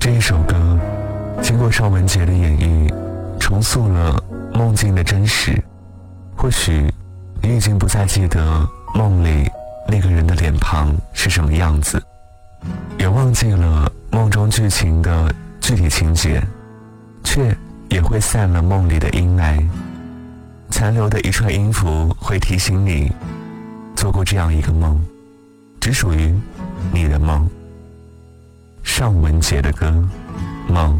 这一首歌经过尚雯婕的演绎，重塑了梦境的真实。或许你已经不再记得梦里那个人的脸庞是什么样子，也忘记了梦中剧情的具体情节，却也会散了梦里的阴霾。残留的一串音符会提醒你做过这样一个梦，只属于你的梦。尚雯婕的歌《梦》。